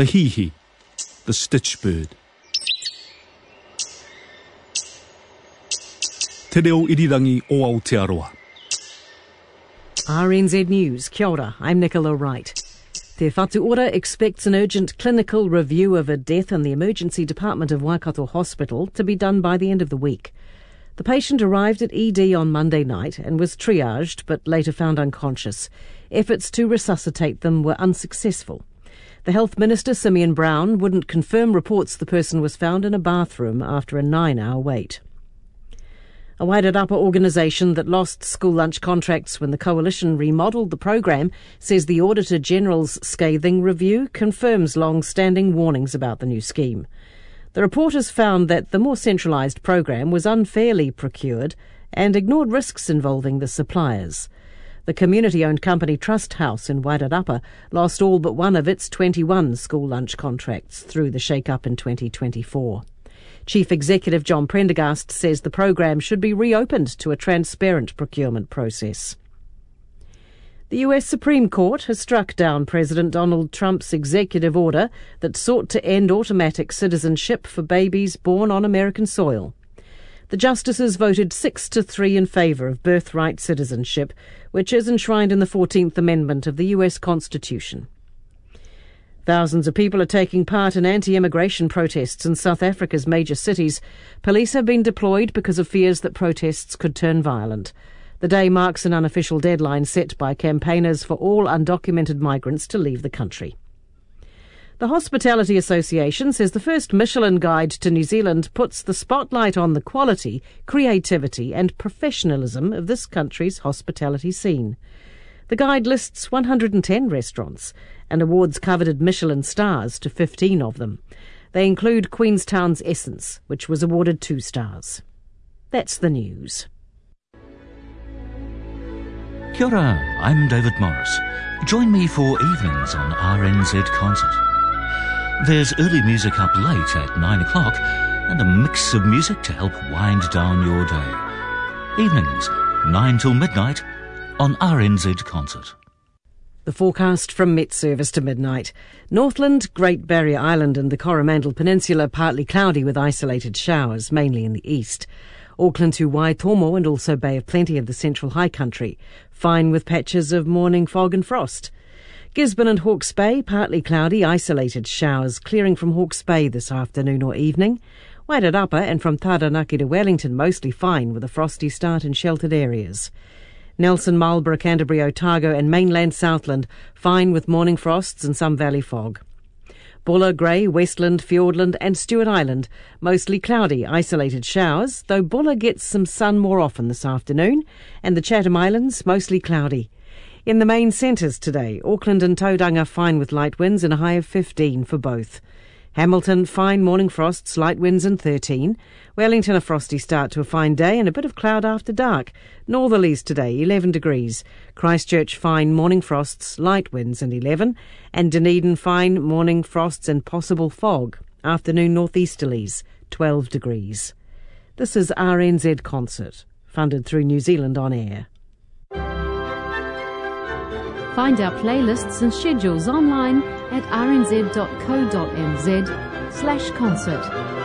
the hihi, the stitch bird. Te reo irirangi o Aotearoa. RNZ News, kia ora, I'm Nicola Wright. Te Whatu Ora expects an urgent clinical review of a death in the emergency department of Waikato Hospital to be done by the end of the week. The patient arrived at ED on Monday night and was triaged but later found unconscious. Efforts to resuscitate them were unsuccessful. The Health Minister, Simeon Brown, wouldn't confirm reports the person was found in a bathroom after a 9-hour wait. A Wairarapa organisation that lost school lunch contracts when the Coalition remodelled the programme says the Auditor General's scathing review confirms long-standing warnings about the new scheme. The report has found that the more centralised programme was unfairly procured and ignored risks involving the suppliers. The community-owned company Trust House in Wairarapa lost all but one of its 21 school lunch contracts through the shake-up in 2024. Chief Executive John Prendergast says the programme should be reopened to a transparent procurement process. The US Supreme Court has struck down President Donald Trump's executive order that sought to end automatic citizenship for babies born on American soil. The justices voted 6-3 in favour of birthright citizenship, which is enshrined in the 14th Amendment of the US Constitution. Thousands of people are taking part in anti-immigration protests in South Africa's major cities. Police have been deployed because of fears that protests could turn violent. The day marks an unofficial deadline set by campaigners for all undocumented migrants to leave the country. The Hospitality Association says the first Michelin guide to New Zealand puts the spotlight on the quality, creativity and professionalism of this country's hospitality scene. The guide lists 110 restaurants and awards coveted Michelin stars to 15 of them. They include Queenstown's Essence, which was awarded 2 stars. That's the news. Kia ora, I'm David Morris. Join me for evenings on RNZ Concert. There's early music up late at 9 o'clock and a mix of music to help wind down your day. Evenings, 9 till midnight on RNZ Concert. The forecast from Met Service to midnight. Northland, Great Barrier Island and the Coromandel Peninsula partly cloudy with isolated showers, mainly in the east. Auckland to Waitomo and also Bay of Plenty of the Central High Country, fine with patches of morning fog and frost. Gisborne and Hawke's Bay, partly cloudy, isolated showers, clearing from Hawke's Bay this afternoon or evening. Wairarapa and from Taranaki to Wellington, mostly fine with a frosty start in sheltered areas. Nelson, Marlborough, Canterbury, Otago and mainland Southland, fine with morning frosts and some valley fog. Buller, Grey, Westland, Fiordland and Stewart Island, mostly cloudy, isolated showers, though Buller gets some sun more often this afternoon, and the Chatham Islands, mostly cloudy. In the main centres today, Auckland and Tauranga fine with light winds and a high of 15 for both. Hamilton, fine morning frosts, light winds and 13. Wellington, a frosty start to a fine day and a bit of cloud after dark. Northerlies today, 11 degrees. Christchurch, fine morning frosts, light winds and 11. And Dunedin, fine morning frosts and possible fog. Afternoon northeasterlies, 12 degrees. This is RNZ Concert, funded through New Zealand On Air. Find our playlists and schedules online at rnz.co.nz/concert.